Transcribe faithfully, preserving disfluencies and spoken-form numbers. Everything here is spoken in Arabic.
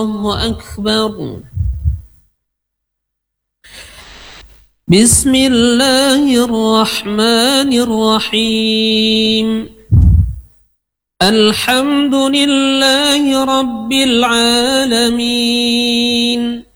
الله أكبر. بسم الله الرحمن الرحيم. الحمد لله رب العالمين.